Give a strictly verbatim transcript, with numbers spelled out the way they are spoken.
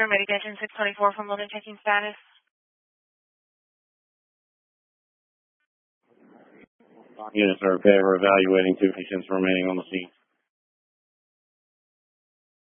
Paramedic engine six twenty-four from London, checking status. Units are in favor, evaluating two patients remaining on the scene.